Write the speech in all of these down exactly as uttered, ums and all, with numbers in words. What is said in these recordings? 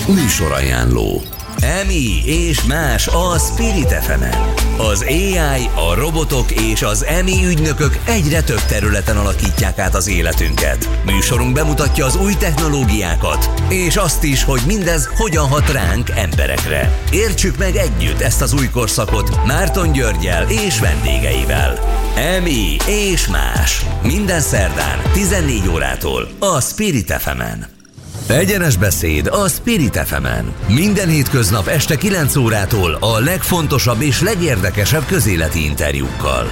Műsorajánló. Emmy és más a Spirit ef emen. Az á i, a robotok és az Emmy ügynökök egyre több területen alakítják át az életünket. Műsorunk bemutatja az új technológiákat, és azt is, hogy mindez hogyan hat ránk, emberekre. Értsük meg együtt ezt az új korszakot Márton Györggyel és vendégeivel. Emmy és más. Minden szerdán tizennégy órától a Spirit ef emen. Egyenes beszéd a Spirit ef emen. Minden hétköznap este kilenc órától a legfontosabb és legérdekesebb közéleti interjúkkal.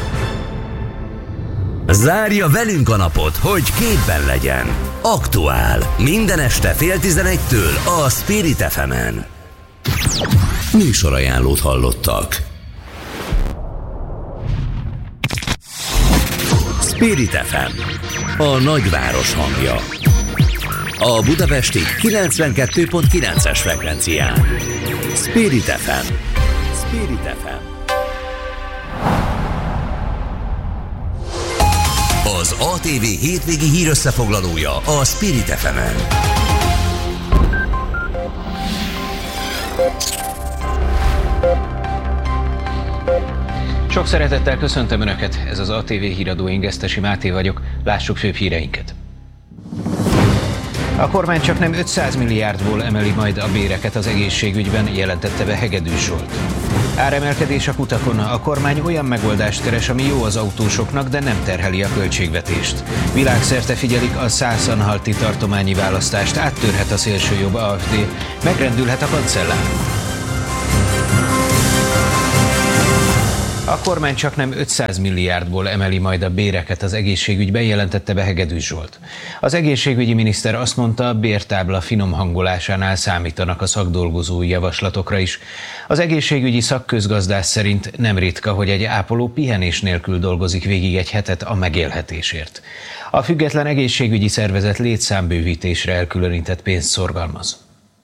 Zárja velünk a napot, hogy képben legyen. Aktuál. Minden este fél tizenegytől a Spirit ef emen. Műsorajánlót hallottak. Spirit ef em. A nagyváros hangja. A budapesti kilencvenkettő pont kilences frekvencián. Spirit ef em. Spirit ef em. Az á té vé hétvégi hírösszefoglalója a Spirit ef emen. Sok szeretettel köszöntöm Önöket, ez az á té vé híradó, én Gesztesi Máté vagyok. Lássuk főbb híreinket. A kormány csak nem ötszáz milliárdból emeli majd a béreket az egészségügyben, jelentette be Hegedűs Zsolt. Áremelkedés a kutakon, a kormány olyan megoldást keres, ami jó az autósoknak, de nem terheli a költségvetést. Világszerte figyelik a szászanhalti tartományi választást, áttörhet a szélsőjobb á ef dé, megrendülhet a kancellár. A kormány csak nem ötszáz milliárdból emeli majd a béreket az egészségügyben, jelentette be Hegedűs Zsolt. Az egészségügyi miniszter azt mondta, a bértábla finom hangolásánál számítanak a szakdolgozói javaslatokra is. Az egészségügyi szakközgazdász szerint nem ritka, hogy egy ápoló pihenés nélkül dolgozik végig egy hetet a megélhetésért. A független egészségügyi szervezet létszámbővítésre elkülönített pénzt szorgalmaz.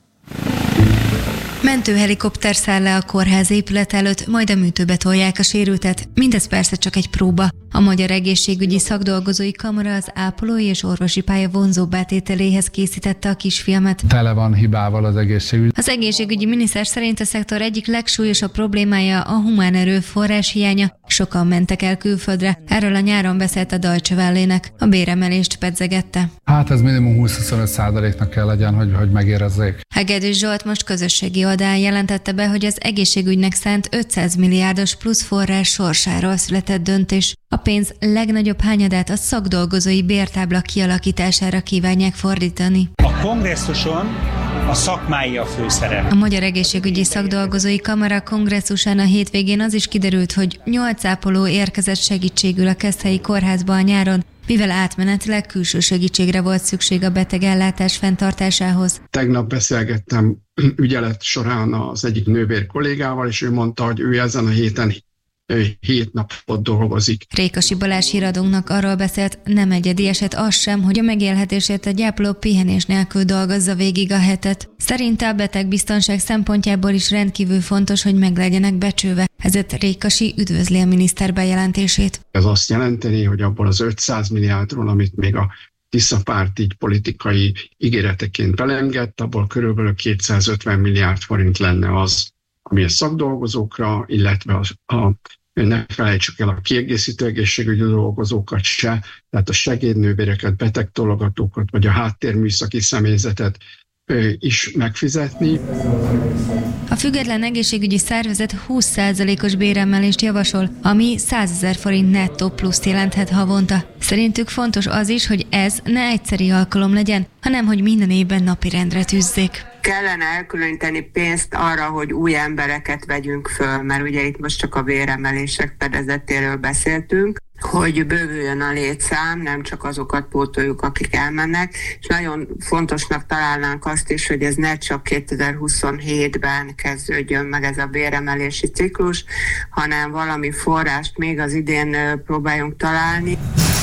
Mentőhelikopter száll le a kórház épület előtt, majd a műtőbe tolják a sérültet. Mindez persze csak egy próba. A Magyar Egészségügyi Szakdolgozói Kamara az ápolói és orvosi pálya vonzóbbá tételéhez készítette a kisfilmet. Tele van hibával az egészségügy. Az egészségügyi miniszter szerint a szektor egyik legsúlyosabb problémája a humán erőforrás hiánya. Sokan mentek el külföldre. Erről a nyáron beszélt a Deutsche Welle-nek. A béremelést pedzegette. Hát ez minimum húsz-huszonöt százaléknak kell legyen, hogy, hogy megérezzék. Hegedűs Zsolt most közösségi oldalán jelentette be, hogy az egészségügynek szánt ötszáz milliárdos plusz forrás sorsáról született döntés. A pénz legnagyobb hányadát a szakdolgozói bértábla kialakítására kívánják fordítani. A kongresszuson a szakmái a főszerep. A Magyar Egészségügyi Szakdolgozói Kamara kongresszusán a hétvégén az is kiderült, hogy nyolc ápoló érkezett segítségül a Keszthelyi kórházba a nyáron, mivel átmenetileg külső segítségre volt szükség a betegellátás fenntartásához. Tegnap beszélgettem ügyelet során az egyik nővér kollégával, és ő mondta, hogy ő ezen a héten hét napot dolgozik. Rékasi Balázs híradónknak arról beszélt, nem egyedi eset az sem, hogy a megélhetésért a gyápoló pihenés nélkül dolgozza végig a hetet. Szerinte a betegbiztonság szempontjából is rendkívül fontos, hogy meg legyenek becsülve. Ezért Rékasi üdvözli a miniszter bejelentését. Ez azt jelenteni, hogy abból az ötszáz milliárdról, amit még a Tisza párt így politikai ígéreteként belengedett, abból körülbelül kétszázötven milliárd forint lenne az, ami a szakdolgozókra, illetve a, a ne felejtsük el a kiegészítő egészségügyi dolgozókat se, tehát a segédnővéreket, betegtologatókat, vagy a háttérműszaki személyzetet is megfizetni. A független egészségügyi szervezet húsz százalékos béremelést javasol, ami százezer forint nettó pluszt jelenthet havonta. Szerintük fontos az is, hogy ez ne egyszeri alkalom legyen, hanem hogy minden évben napirendre tűzzék. Kellene elkülöníteni pénzt arra, hogy új embereket vegyünk föl, mert ugye itt most csak a béremelések fedezetéről beszéltünk, hogy bővüljön a létszám, nem csak azokat pótoljuk, akik elmennek, és nagyon fontosnak találnánk azt is, hogy ez ne csak kétezer-huszonhétben kezdődjön meg ez a béremelési ciklus, hanem valami forrást még az idén próbáljunk találni.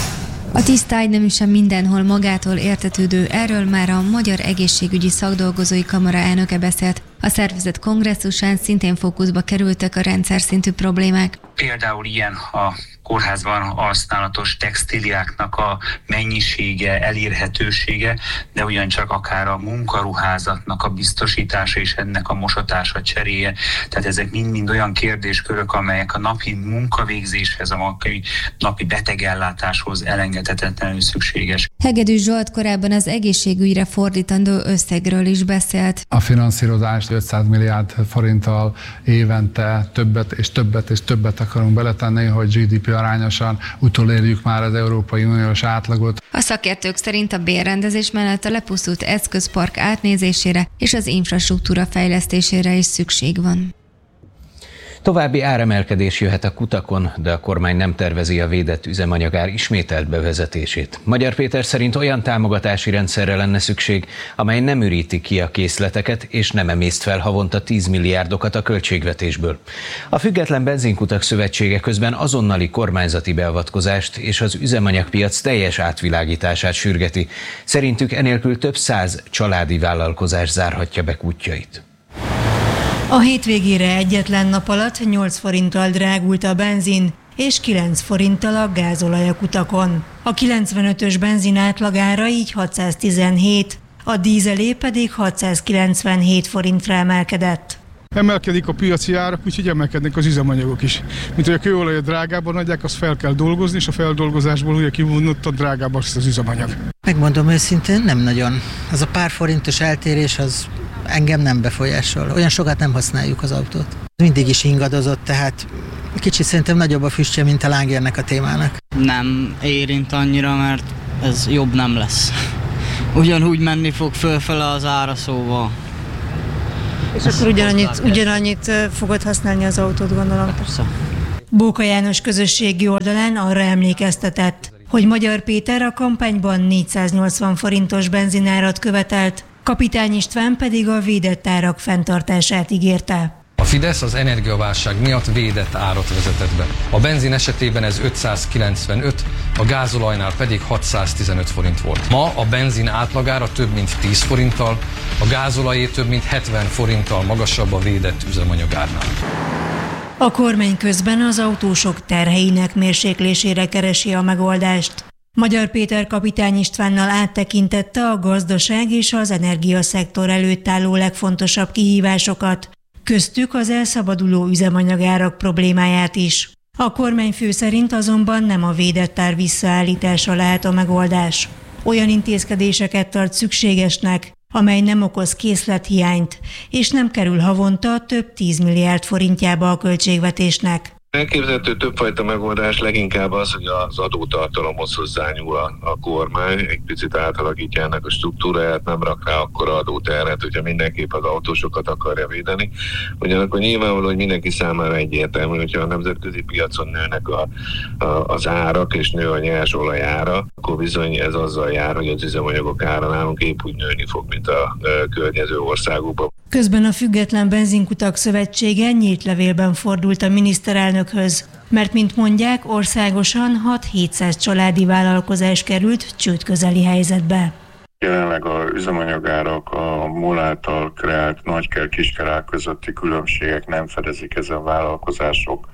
A tiszta ágy nem is sem mindenhol magától értetődő, erről már a Magyar Egészségügyi Szakdolgozói Kamara elnöke beszélt. A szervezet kongresszusán szintén fókuszba kerültek a rendszer szintű problémák. Például ilyen a kórházban használatos textíliáknak a mennyisége, elérhetősége, de ugyancsak akár a munkaruházatnak a biztosítása és ennek a mosatása, cseréje. Tehát ezek mind-mind olyan kérdéskörök, amelyek a napi munkavégzéshez, a napi betegellátáshoz elengedhetetlenül szükséges. Hegedűs Zsolt korábban az egészségügyre fordítandó összegről is beszélt. A finanszírozást ötszáz milliárd forinttal évente többet és többet és többet akarunk beletenni, hogy gé dé pé arányosan utolérjük már az Európai Uniós átlagot. A szakértők szerint a bérrendezés mellett a lepusztult eszközpark átnézésére és az infrastruktúra fejlesztésére is szükség van. További áremelkedés jöhet a kutakon, de a kormány nem tervezi a védett üzemanyagár ismételt bevezetését. Magyar Péter szerint olyan támogatási rendszerre lenne szükség, amely nem üríti ki a készleteket és nem emészt fel havonta tíz milliárdokat a költségvetésből. A Független Benzinkutak Szövetsége közben azonnali kormányzati beavatkozást és az üzemanyagpiac teljes átvilágítását sürgeti. Szerintük enélkül több száz családi vállalkozás zárhatja be kútjait. A hétvégére egyetlen nap alatt nyolc forinttal drágult a benzin, és kilenc forinttal a gázolaj a kutakon. A kilencvenötös benzin átlagára így hatszáztizenhét, a dízelé pedig hatszázkilencvenhét forintra emelkedett. Emelkedik a piaci árak, úgyhogy emelkednek az üzemanyagok is. Mint hogy a kőolajat drágában adják, azt fel kell dolgozni, és a feldolgozásból ugye kivonottan drágább az üzemanyag. Megmondom őszintén, nem nagyon. Az a pár forintos eltérés az engem nem befolyásol. Olyan sokat nem használjuk az autót. Mindig is ingadozott, tehát kicsit szerintem nagyobb a füstje, mint a lángérnek a témának. Nem érint annyira, mert ez jobb nem lesz. Ugyanúgy menni fog fölfele az ára, szóval. És akkor ugyanannyit, ugyanannyit fogod használni az autót, gondolom. Persze. Bóka János közösségi oldalán arra emlékeztetett, hogy Magyar Péter a kampányban négyszáznyolcvan forintos benzinárat követelt, Kapitány István pedig a védett árak fenntartását ígérte. A Fidesz az energiaválság miatt védett árat vezetett be. A benzin esetében ez ötszázkilencvenöt, a gázolajnál pedig hatszáztizenöt forint volt. Ma a benzin átlagára több mint tíz forinttal, a gázolajé több mint hetven forinttal magasabb a védett üzemanyagárnál. A kormány közben az autósok terheinek mérséklésére keresi a megoldást. Magyar Péter Kapitány Istvánnal áttekintette a gazdaság és az energiaszektor előtt álló legfontosabb kihívásokat, köztük az elszabaduló üzemanyagárak problémáját is. A kormányfő szerint azonban nem a védett ár visszaállítása lehet a megoldás. Olyan intézkedéseket tart szükségesnek, amely nem okoz készlethiányt, és nem kerül havonta több tíz milliárd forintjába a költségvetésnek. Elképzelhető többfajta megoldás, leginkább az, hogy az adótartalomhoz hozzányúl a, a kormány, egy picit átalakítja ennek a struktúráját, nem rak rá akkora adóterhet, hogyha mindenképp az autósokat akarja védeni. Ugyanakkor nyilvánvaló, hogy mindenki számára egyértelmű, hogyha a nemzetközi piacon nőnek a, a, az árak, és nő a nyersolaj ára, akkor bizony ez azzal jár, hogy az üzemanyagok ára nálunk épp úgy nőni fog, mint a, a környező országokban. Közben a Független Benzinkutak Szövetsége nyílt levélben fordult a miniszterelnökhöz, mert mint mondják, országosan hat-hétszáz családi vállalkozás került csődközeli helyzetbe. Jelenleg az üzemanyagárak a MOL által kreált nagyker-kisker közötti különbségek nem fedezik ezen vállalkozások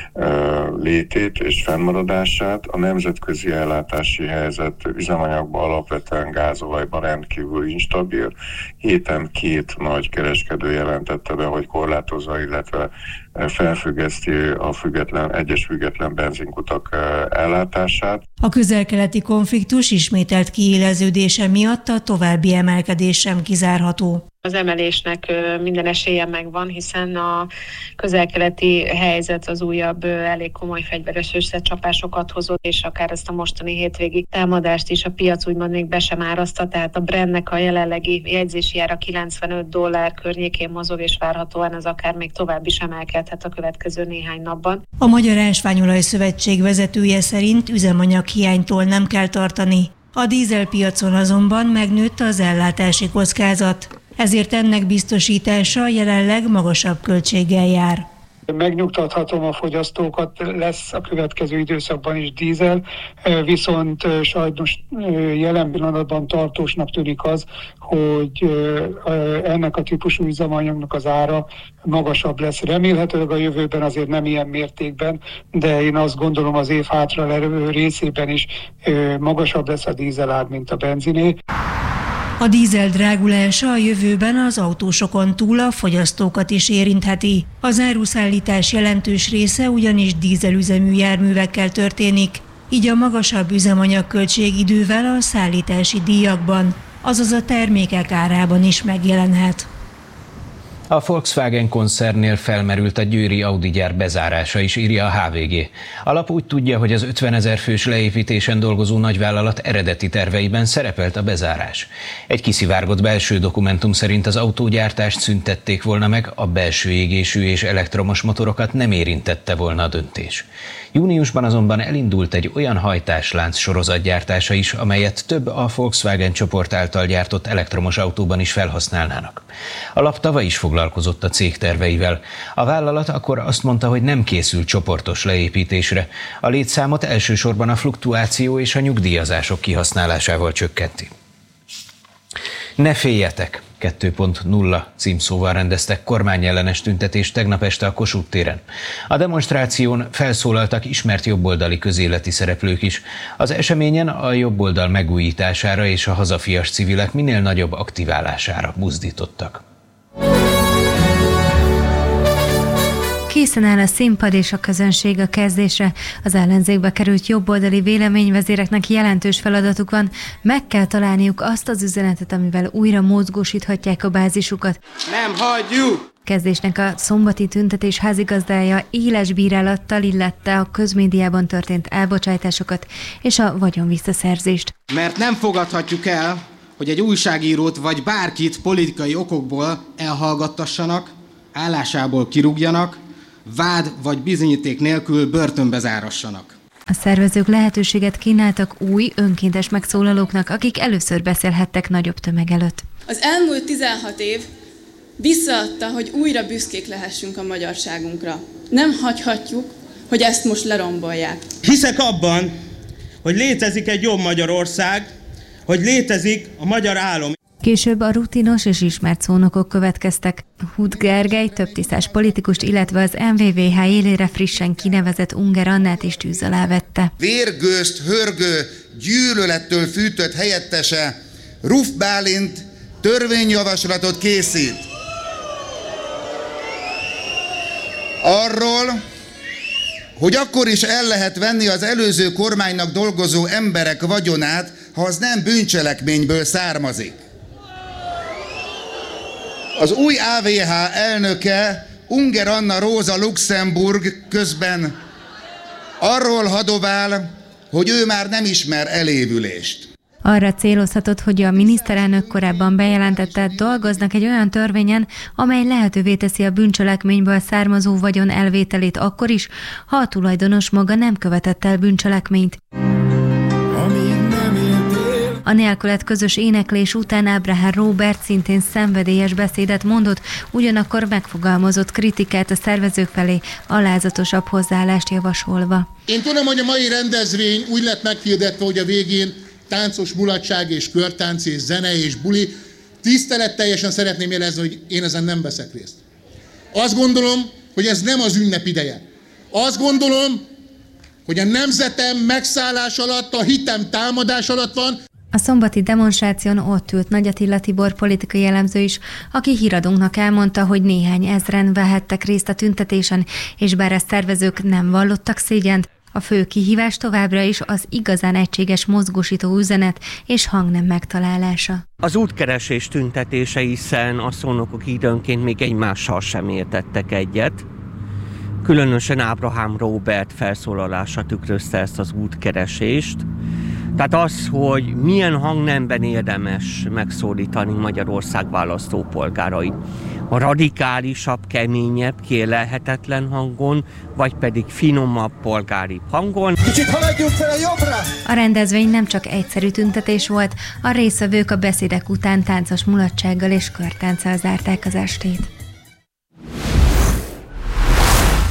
létét és fennmaradását. A nemzetközi ellátási helyzet üzemanyagban, alapvetően gázolajban rendkívül instabil. Héten két nagy kereskedő jelentette be, hogy korlátozza, illetve felfüggeszti a független, egyes független benzinkutak ellátását. A közel-keleti konfliktus ismételt kiéleződése miatt a további emelkedés sem kizárható. Az emelésnek minden esélye megvan, hiszen a közel-keleti helyzet az újabb elég komoly fegyveres összecsapásokat hozott, és akár ezt a mostani hétvégi támadást is a piac úgymond még be sem árazta, tehát a Brentnek a jelenlegi jegyzési ára kilencvenöt dollár környékén mozog, és várhatóan ez akár még tovább is emelkedhet a következő néhány napban. A Magyar Ásványolaj Szövetség vezetője szerint üzemanyaghiánytól nem kell tartani. A dízelpiacon azonban megnőtt az ellátási kockázat, ezért ennek biztosítása jelenleg magasabb költséggel jár. Megnyugtathatom a fogyasztókat, lesz a következő időszakban is dízel, viszont sajnos jelen pillanatban tartósnak tűnik az, hogy ennek a típusú üzemanyagnak az ára magasabb lesz. Remélhetőleg a jövőben azért nem ilyen mértékben, de én azt gondolom az év hátra levő részében is magasabb lesz a dízelár, mint a benziné. A dízel drágulása a jövőben az autósokon túl a fogyasztókat is érintheti. Az áruszállítás jelentős része ugyanis dízelüzemű járművekkel történik, így a magasabb üzemanyagköltség idővel a szállítási díjakban, azaz a termékek árában is megjelenhet. A Volkswagen koncernnél felmerült a győri Audi gyár bezárása is, írja a há vé gé. A lap úgy tudja, hogy az ötvenezer fős leépítésen dolgozó nagyvállalat eredeti terveiben szerepelt a bezárás. Egy kiszivárgott belső dokumentum szerint az autógyártást szüntették volna meg, a belső égésű és elektromos motorokat nem érintette volna a döntés. Júniusban azonban elindult egy olyan hajtáslánc sorozatgyártása is, amelyet több a Volkswagen csoport által gyártott elektromos autóban is felhasználnának. A lap tavaly is foglalkozott a cég terveivel. A vállalat akkor azt mondta, hogy nem készül csoportos leépítésre. A létszámot elsősorban a fluktuáció és a nyugdíjazások kihasználásával csökkenti. Ne féljetek! kettő pont nulla címszóval rendeztek kormányellenes tüntetést tegnap este a Kossuth téren. A demonstráción felszólaltak ismert jobboldali közéleti szereplők is. Az eseményen a jobboldal megújítására és a hazafias civilek minél nagyobb aktiválására buzdítottak. Készen áll a színpad és a közönség a kezdésre. Az ellenzékbe került jobboldali véleményvezéreknek jelentős feladatuk van. Meg kell találniuk azt az üzenetet, amivel újra mozgósíthatják a bázisukat. Nem hagyjuk! Kezdésnek a szombati tüntetés házigazdája éles bírálattal illette a közmédiában történt elbocsájtásokat és a vagyon visszaszerzést. Mert nem fogadhatjuk el, hogy egy újságírót vagy bárkit politikai okokból elhallgattassanak, állásából kirúgjanak, vád vagy bizonyíték nélkül börtönbe zárassanak. A szervezők lehetőséget kínáltak új, önkéntes megszólalóknak, akik először beszélhettek nagyobb tömeg előtt. Az elmúlt tizenhat év visszaadta, hogy újra büszkék lehessünk a magyarságunkra. Nem hagyhatjuk, hogy ezt most lerombolják. Hiszek abban, hogy létezik egy jobb Magyarország, hogy létezik a magyar álom. Később a rutinos és ismert szónokok következtek. Huth Gergely több tisztás politikust, illetve az em vé vé há élére frissen kinevezett Unger Annát is tűz alá vette. Vérgőzt hörgő, gyűlölettől fűtött helyettese Ruf Bálint törvényjavaslatot készít. Arról, hogy akkor is el lehet venni az előző kormánynak dolgozó emberek vagyonát, ha az nem bűncselekményből származik. Az új á vé há elnöke, Unger Anna Róza Luxemburg közben arról hadovál, hogy ő már nem ismer elévülést. Arra célozhatott, hogy a miniszterelnök korábban bejelentette, dolgoznak egy olyan törvényen, amely lehetővé teszi a bűncselekményből származó vagyon elvételét akkor is, ha a tulajdonos maga nem követett el bűncselekményt. A nélkület közös éneklés után Ábrahám Róbert szintén szenvedélyes beszédet mondott, ugyanakkor megfogalmazott kritikát a szervezők felé, alázatosabb hozzáállást javasolva. Én tudom, hogy a mai rendezvény úgy lett meghirdetve, hogy a végén táncos mulatság és körtánc és zene és buli. Tiszteletteljesen szeretném jelezni, hogy én ezen nem veszek részt. Azt gondolom, hogy ez nem az ünnep ideje. Azt gondolom, hogy a nemzetem megszállás alatt, a hitem támadás alatt van. A szombati demonstráción ott ült Nagy Attila Tibor politikai elemző is, aki híradónknak elmondta, hogy néhány ezren vehettek részt a tüntetésen, és bár a szervezők nem vallottak szégyent, a fő kihívás továbbra is az igazán egységes mozgósító üzenet és hangnem megtalálása. Az útkeresés tüntetése, hiszen a szónokok időnként még egymással sem értettek egyet. Különösen Ábrahám Róbert felszólalása tükrözte ezt az útkeresést. Tehát az, hogy milyen hangnemben érdemes megszólítani Magyarország választópolgárait. A radikálisabb, keményebb, kérlelhetetlen hangon, vagy pedig finomabb, polgári hangon. Kicsit haladjunk fel a jobbra! A rendezvény nem csak egyszerű tüntetés volt, a résztvevők a beszédek után táncos mulatsággal és körtánccal zárták az estét.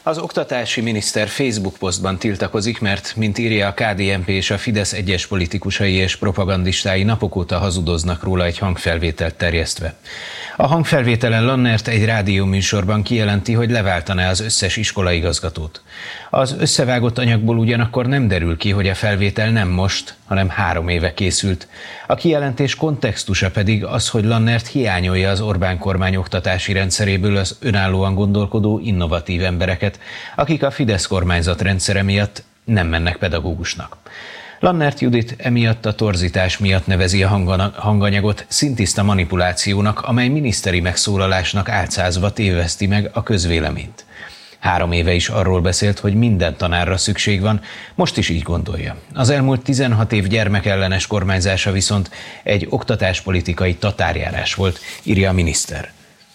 Az oktatási miniszter Facebook posztban tiltakozik, mert, mint írja, a ká dé en pé és a Fidesz egyes politikusai és propagandistái napok óta hazudoznak róla egy hangfelvételt terjesztve. A hangfelvételen Lannert egy rádióműsorban kijelenti, hogy leváltaná az összes iskolaigazgatót. Az összevágott anyagból ugyanakkor nem derül ki, hogy a felvétel nem most, hanem három éve készült. A kijelentés kontextusa pedig az, hogy Lannert hiányolja az Orbán kormány oktatási rendszeréből az önállóan gondolkodó, innovatív embereket, akik a Fidesz kormányzat rendszere miatt nem mennek pedagógusnak. Lannert Judit emiatt a torzítás miatt nevezi a hanganyagot szintiszta manipulációnak, amely miniszteri megszólalásnak álcázva téveszti meg a közvéleményt. Három éve is arról beszélt, hogy minden tanárra szükség van, most is így gondolja. Az elmúlt tizenhat év gyermekellenes kormányzása viszont egy oktatáspolitikai tatárjárás volt, írja a miniszter.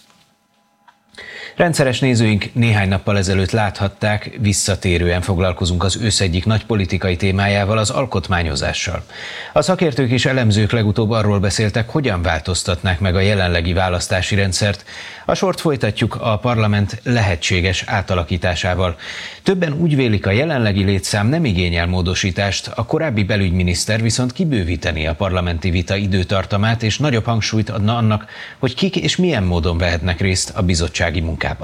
Rendszeres nézőink néhány nappal ezelőtt láthatták, visszatérően foglalkozunk az ősz egyik nagy politikai témájával, az alkotmányozással. A szakértők és elemzők legutóbb arról beszéltek, hogyan változtatnák meg a jelenlegi választási rendszert. A sort folytatjuk a parlament lehetséges átalakításával. Többen úgy vélik, a jelenlegi létszám nem igényel módosítást, a korábbi belügyminiszter viszont kibővíteni a parlamenti vita időtartamát, és nagyobb hangsúlyt adna annak, hogy kik és milyen módon vehetnek részt a bizottsági munkában.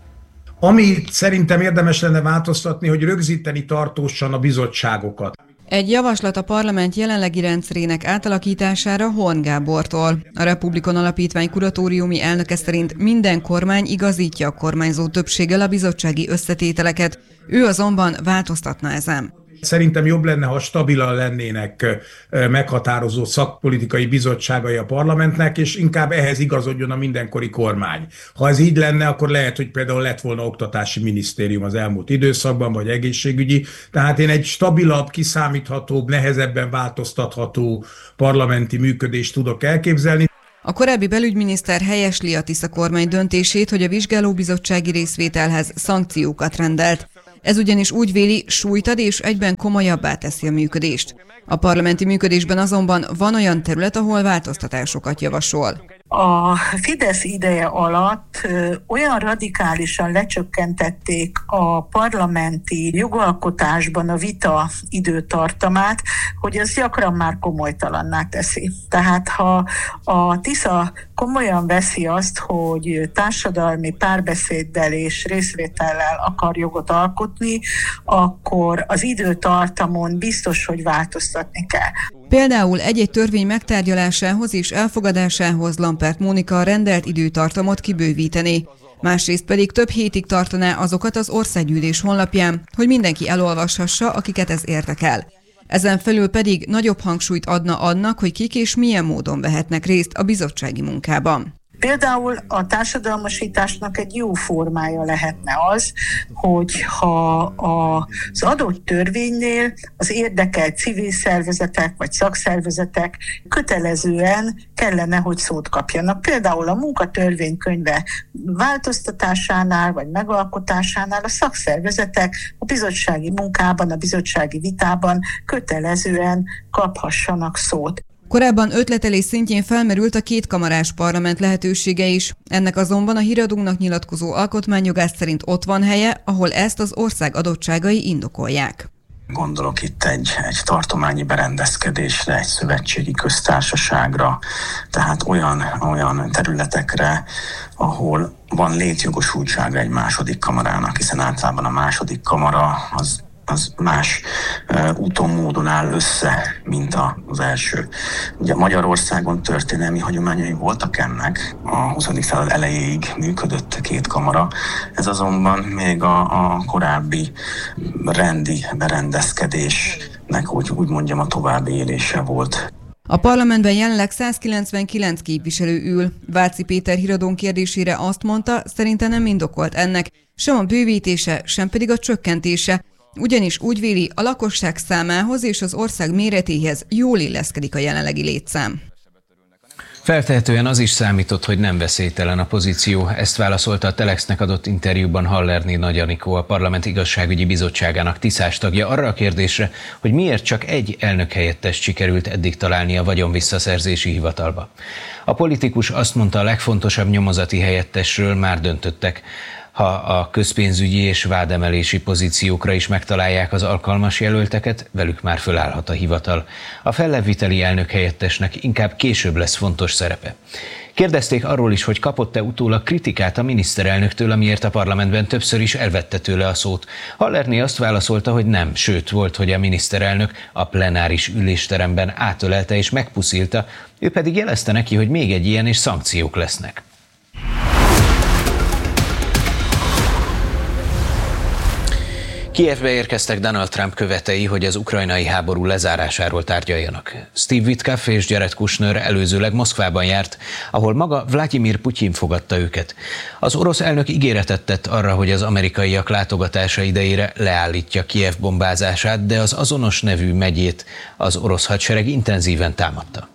Ami szerintem érdemes lenne változtatni, hogy rögzíteni tartósan a bizottságokat. Egy javaslat a parlament jelenlegi rendszerének átalakítására Horn Gábortól. A Republikon Alapítvány kuratóriumi elnöke szerint minden kormány igazítja a kormányzó többséggel a bizottsági összetételeket, ő azonban változtatna ezen. Szerintem jobb lenne, ha stabilan lennének meghatározó szakpolitikai bizottságai a parlamentnek, és inkább ehhez igazodjon a mindenkori kormány. Ha ez így lenne, akkor lehet, hogy például lett volna oktatási minisztérium az elmúlt időszakban, vagy egészségügyi. Tehát én egy stabilabb, kiszámíthatóbb, nehezebben változtatható parlamenti működést tudok elképzelni. A korábbi belügyminiszter helyesli a Tisza kormány döntését, hogy a vizsgálóbizottsági részvételhez szankciókat rendelt. Ez ugyanis úgy véli, súlyt ad és egyben komolyabbá teszi a működést. A parlamenti működésben azonban van olyan terület, ahol változtatásokat javasol. A Fidesz ideje alatt ö, olyan radikálisan lecsökkentették a parlamenti jogalkotásban a vita időtartamát, hogy ez gyakran már komolytalanná teszi. Tehát ha a Tisza komolyan veszi azt, hogy társadalmi párbeszéddel és részvétellel akar jogot alkotni, akkor az időtartamon biztos, hogy változtatni kell. Például egy-egy törvény megtárgyalásához és elfogadásához Lampert Mónika rendelt időtartamot kibővítené. Másrészt pedig több hétig tartaná azokat az országgyűlés honlapján, hogy mindenki elolvashassa, akiket ez érdekel. Ezen felül pedig nagyobb hangsúlyt adna annak, hogy kik és milyen módon vehetnek részt a bizottsági munkában. Például a társadalmasításnak egy jó formája lehetne az, hogy ha az adott törvénynél az érdekelt civil szervezetek vagy szakszervezetek kötelezően kellene, hogy szót kapjanak. Például a munkatörvénykönyve változtatásánál vagy megalkotásánál a szakszervezetek a bizottsági munkában, a bizottsági vitában kötelezően kaphassanak szót. Korábban ötletelés szintjén felmerült a kétkamarás parlament lehetősége is. Ennek azonban a híradónknak nyilatkozó alkotmányjogász szerint ott van helye, ahol ezt az ország adottságai indokolják. Gondolok itt egy, egy tartományi berendezkedésre, egy szövetségi köztársaságra, tehát olyan, olyan területekre, ahol van létjogosultsága egy második kamarának, hiszen általában a második kamara az az más uh, úton, módon áll össze, mint az első. Ugye Magyarországon történelmi hagyományai voltak ennek, a huszadik század elejéig működött két kamara, ez azonban még a, a korábbi rendi berendezkedésnek, úgy, úgy mondjam, a további élése volt. A parlamentben jelenleg százkilencvenkilenc képviselő ül. Váci Péter híradón kérdésére azt mondta, szerinte nem indokolt ennek, sem a bővítése, sem pedig a csökkentése, ugyanis úgy véli, a lakosság számához és az ország méretéhez jól illeszkedik a jelenlegi létszám. Feltehetően az is számított, hogy nem veszélytelen a pozíció. Ezt válaszolta a Telexnek adott interjúban Hallerné Nagy Anikó, a Parlament Igazságügyi Bizottságának tiszás tagja arra a kérdésre, hogy miért csak egy elnökhelyettest sikerült eddig találni a vagyonvisszaszerzési hivatalba. A politikus azt mondta, a legfontosabb nyomozati helyettesről már döntöttek. Ha a közpénzügyi és vádemelési pozíciókra is megtalálják az alkalmas jelölteket, velük már fölállhat a hivatal. A fellebbviteli elnökhelyettesnek inkább később lesz fontos szerepe. Kérdezték arról is, hogy kapott-e utólag kritikát a miniszterelnöktől, amiért a parlamentben többször is elvette tőle a szót. Hallerné azt válaszolta, hogy nem, sőt volt, hogy a miniszterelnök a plenáris ülésteremben átölelte és megpuszilta, ő pedig jelezte neki, hogy még egy ilyen és szankciók lesznek. Kijevbe érkeztek Donald Trump követei, hogy az ukrajnai háború lezárásáról tárgyaljanak. Steve Witkoff és Jared Kushner előzőleg Moszkvában járt, ahol maga Vladimir Putyin fogadta őket. Az orosz elnök ígéretet tett arra, hogy az amerikaiak látogatása idejére leállítja Kijev bombázását, de az azonos nevű megyét az orosz hadsereg intenzíven támadta.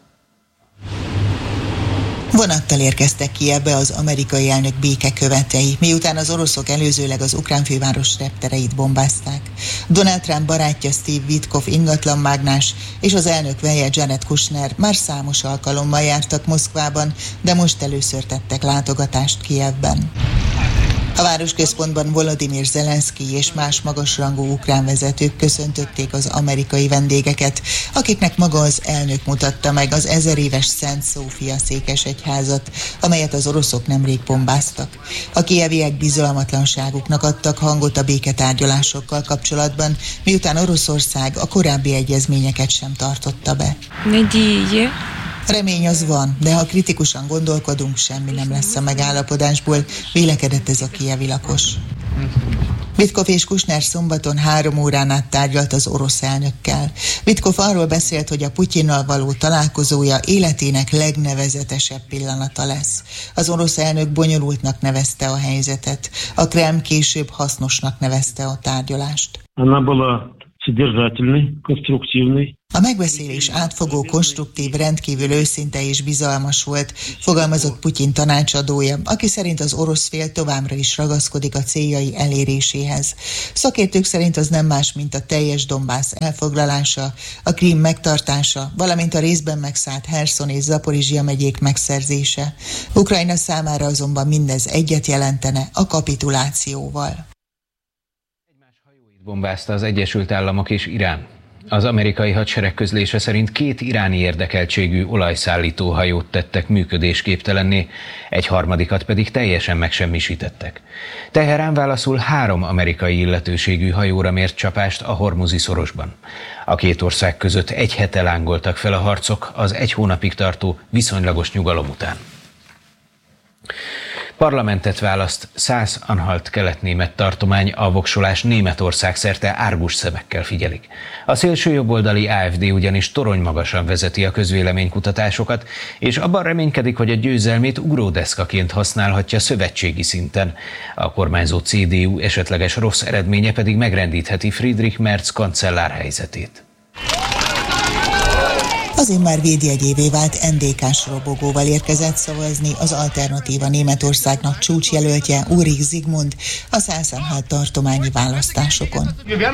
Vonattal érkeztek Kijevbe az amerikai elnök békekövetei, miután az oroszok előzőleg az ukrán főváros reptereit bombázták. Donald Trump barátja Steve Witkoff ingatlanmágnás és az elnök veje Jared Kushner már számos alkalommal jártak Moszkvában, de most először tettek látogatást Kijevben. A városközpontban Volodymyr Zelenszkij és más magasrangú ukrán vezetők köszöntötték az amerikai vendégeket, akiknek maga az elnök mutatta meg az ezer éves Szent Szófia székesegyházat, amelyet az oroszok nemrég bombáztak. A kijeviek bizalmatlanságuknak adtak hangot a béketárgyalásokkal kapcsolatban, miután Oroszország a korábbi egyezményeket sem tartotta be. Remény az van, de ha kritikusan gondolkodunk, semmi nem lesz a megállapodásból, vélekedett ez a kijevi lakos. Witkoff és Kushner szombaton három órán át tárgyalt az orosz elnökkel. Witkoff arról beszélt, hogy a Putyinnal való találkozója életének legnevezetesebb pillanata lesz. Az orosz elnök bonyolultnak nevezte a helyzetet, a Kreml később hasznosnak nevezte a tárgyalást. A megbeszélés átfogó, konstruktív, rendkívül őszinte és bizalmas volt, fogalmazott Putyin tanácsadója, aki szerint az orosz fél továbbra is ragaszkodik a céljai eléréséhez. Szakértők szerint az nem más, mint a teljes Donbass elfoglalása, a Krím megtartása, valamint a részben megszállt Herszon és Zaporizsia megyék megszerzése. Ukrajna számára azonban mindez egyet jelentene, a kapitulációval. Bombázta az Egyesült Államok és Irán. Az amerikai hadsereg közlése szerint két iráni érdekeltségű olajszállító hajót tettek működésképtelenné, egy harmadikat pedig teljesen megsemmisítettek. Teherán válaszul három amerikai illetőségű hajóra mért csapást a Hormuzi szorosban. A két ország között egy hete lángoltak fel a harcok az egy hónapig tartó viszonylagos nyugalom után. Parlamentet választ Szász-Anhalt kelet-német tartomány, a voksolás Németország szerte árgus szemekkel figyelik. A szélsőjobboldali á ef dé ugyanis torony magasan vezeti a közvéleménykutatásokat, és abban reménykedik, hogy a győzelmét ugródeszkaként használhatja szövetségi szinten. A kormányzó cé dé u esetleges rossz eredménye pedig megrendítheti Friedrich Merz kancellár helyzetét. Az immár védjegyévé vált en dé ká-s robogóval érkezett szavazni az Alternatíva Németországnak csúcsjelöltje Ulrich Zsigmond a Szász-Anhalt tartományi választásokon.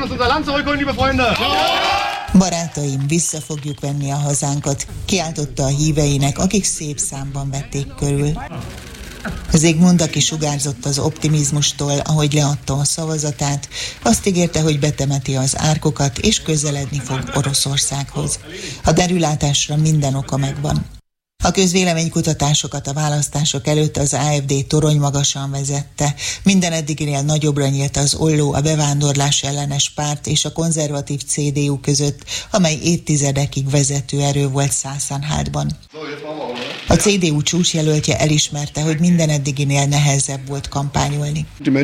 Barátaim, vissza fogjuk venni a hazánkat, kiáltotta a híveinek, akik szép számban vették körül. Zsigmond, aki sugárzott az optimizmustól, ahogy leadta a szavazatát, azt ígérte, hogy betemeti az árkokat és közeledni fog Oroszországhoz. A derülátásra minden oka megvan. A közvéleménykutatásokat a választások előtt az á ef dé torony magasan vezette. Minden eddiginél nagyobbra nyílt az olló a bevándorlás ellenes párt és a konzervatív cé dé u között, amely évtizedekig vezető erő volt Szász-Anhaltban. A cé dé u csúcsjelöltje elismerte, hogy minden eddiginél nehezebb volt kampányolni.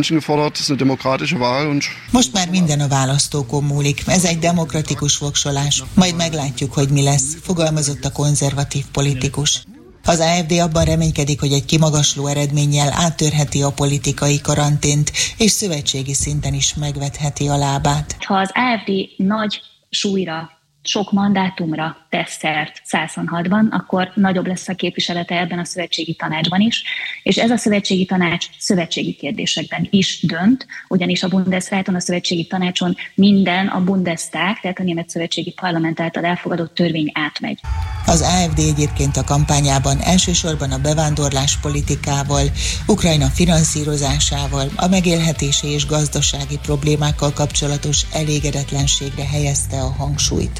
Most már minden a választókon múlik. Ez egy demokratikus voksolás. Majd meglátjuk, hogy mi lesz, fogalmazott a konzervatív politikus. Az á ef dé abban reménykedik, hogy egy kimagasló eredménnyel áttörheti a politikai karantént, és szövetségi szinten is megvetheti a lábát. Ha az á ef dé nagy súlyra, sok mandátumra tesz szert száz huszonhatban, akkor nagyobb lesz a képviselete ebben a szövetségi tanácsban is, és ez a szövetségi tanács szövetségi kérdésekben is dönt, ugyanis a Bundesráton, a szövetségi tanácson minden a Bundestag, tehát a német szövetségi parlament által elfogadott törvény átmegy. Az á ef dé egyébként a kampányában elsősorban a bevándorlás politikával, Ukrajna finanszírozásával, a megélhetési és gazdasági problémákkal kapcsolatos elégedetlenségre helyezte a hangsúlyt.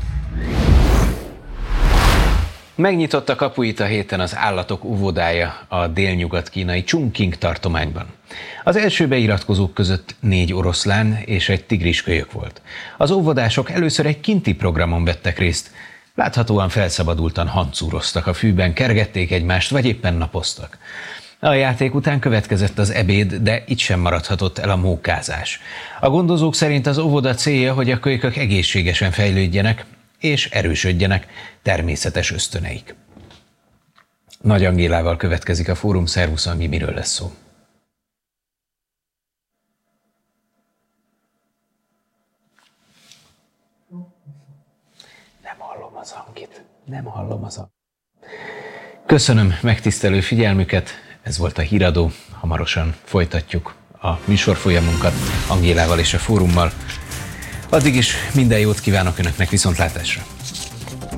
Megnyitotta kapuit a héten az állatok óvodája a délnyugat-kínai Chungking tartományban. Az első beiratkozók között négy oroszlán és egy tigriskölyök volt. Az óvodások először egy kinti programon vettek részt. Láthatóan felszabadultan hancúroztak a fűben, kergették egymást, vagy éppen napoztak. A játék után következett az ebéd, de itt sem maradhatott el a mókázás. A gondozók szerint az óvoda célja, hogy a kölykök egészségesen fejlődjenek és erősödjenek természetes ösztöneik. Nagy Angélával következik a Fórum. Szervusz, Angi, miről lesz szó? Nem hallom az Angit. Nem hallom az Angit. Köszönöm megtisztelő figyelmüket. Ez volt a Híradó. Hamarosan folytatjuk a műsorfolyamunkat Angélával és a Fórummal. Addig is minden jót kívánok Önöknek, viszontlátásra!